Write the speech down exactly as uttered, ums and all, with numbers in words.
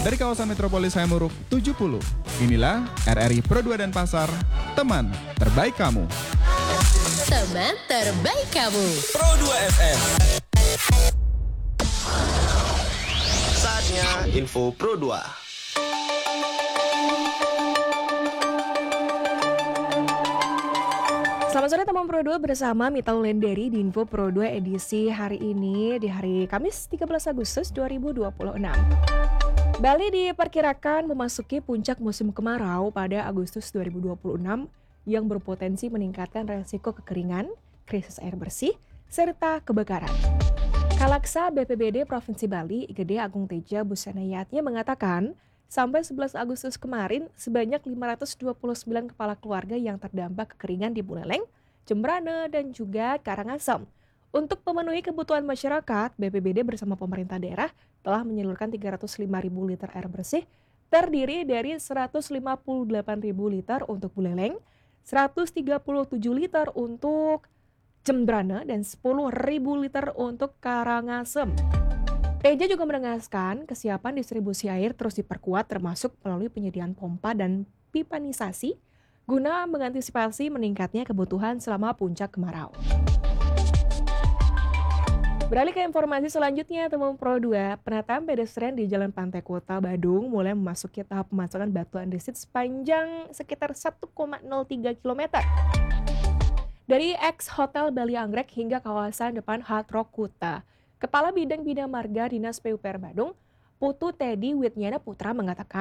Dari kawasan Metropolis Hayamuruk tujuh puluh, inilah R R I Pro dua Denpasar, teman terbaik kamu. Teman terbaik kamu. Pro dua F M. Saatnya info Pro dua. Selamat sore teman Pro dua bersama Mita Wulandari di Info Pro dua edisi hari ini di hari Kamis tiga belas Agustus dua ribu dua puluh enam. Bali diperkirakan memasuki puncak musim kemarau pada Agustus dua ribu dua puluh enam yang berpotensi meningkatkan resiko kekeringan, krisis air bersih, serta kebakaran. Kalaksa B P B D Provinsi Bali, I G D Agung Teja Busanayatnya mengatakan, sampai sebelas Agustus kemarin, sebanyak lima ratus dua puluh sembilan kepala keluarga yang terdampak kekeringan di Buleleng, Jembrana, dan juga Karangasem. Untuk memenuhi kebutuhan masyarakat, B P B D bersama pemerintah daerah telah menyalurkan tiga ratus lima ribu liter air bersih, terdiri dari seratus lima puluh delapan ribu liter untuk Buleleng, seratus tiga puluh tujuh liter untuk Jembrana, dan sepuluh ribu liter untuk Karangasem. Teja juga menegaskan kesiapan distribusi air terus diperkuat termasuk melalui penyediaan pompa dan pipanisasi guna mengantisipasi meningkatnya kebutuhan selama puncak kemarau. Beralih ke informasi selanjutnya, teman Pro dua, penataan pedestrian di Jalan Pantai Kota Badung mulai memasuki tahap pemasangan batu andesit sepanjang sekitar satu koma nol tiga kilometer. Dari ex Hotel Bali Anggrek hingga kawasan depan Hard Rock Kuta. Kepala Bidang Bina Marga Dinas P U P R Badung, Putu Teddy Witnyana Putra mengatakan